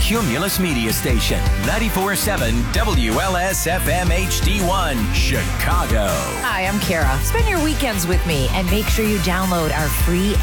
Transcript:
Cumulus Media Station, 94.7 WLS-FM HD1, Chicago. Hi, I'm Kara. Spend your weekends with me and make sure you download our free